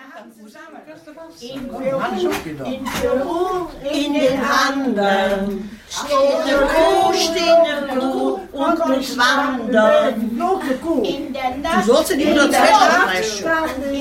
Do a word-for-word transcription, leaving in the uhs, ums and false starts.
In Peru, in den Anden, steht eine Kuh, steht eine Kuh und muss wandern. In der Nacht, Du sollst in die Prozesse sprechen.